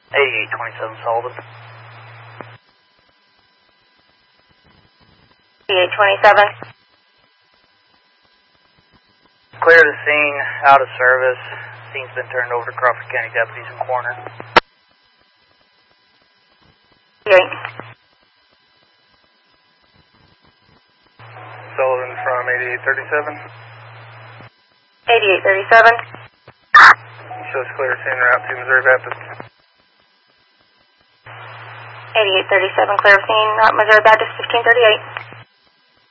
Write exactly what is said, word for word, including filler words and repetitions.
eighty-eight twenty-seven Sullivan. eighty-eight twenty-seven. Clear the scene, out of service. Scene's been turned over to Crawford County deputies in corner. eighty-eight. Sullivan from eighty-eight thirty-seven. eighty-eight thirty-seven. Shows clear scene route to Missouri Baptist. eighty-eight thirty-seven, clear scene, Missouri Baptist fifteen thirty-eight.